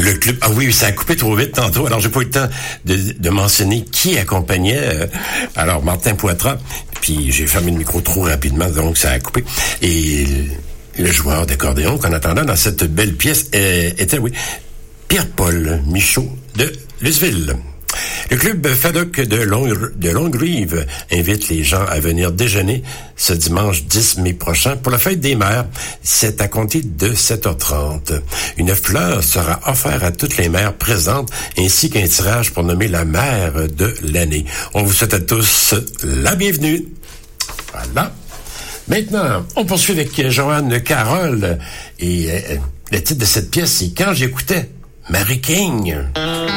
Le club, ah oui, ça a coupé trop vite tantôt, alors j'ai pas eu le temps de mentionner qui accompagnait. Alors, Martin Poitras, puis j'ai fermé le micro trop rapidement, donc ça a coupé. Et le joueur d'accordéon qu'on attendait dans cette belle pièce était, oui, Pierre-Paul Michaud de Lusville. Le club FADOC de Longrive invite les gens à venir déjeuner ce dimanche 10 mai prochain pour la fête des mères. C'est à compter de 7h30. Une fleur sera offerte à toutes les mères présentes ainsi qu'un tirage pour nommer la mère de l'année. On vous souhaite à tous la bienvenue. Voilà. Maintenant, on poursuit avec Joanne Carole et le titre de cette pièce, c'est « Quand j'écoutais Mary King ».